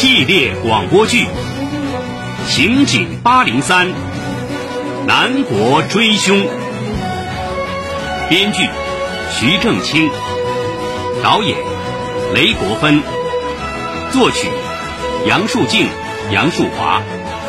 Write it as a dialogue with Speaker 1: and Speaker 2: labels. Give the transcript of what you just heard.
Speaker 1: 系列广播剧《刑警803南国追凶》，编剧徐正清，导演雷国芬，作曲杨树静、杨树华，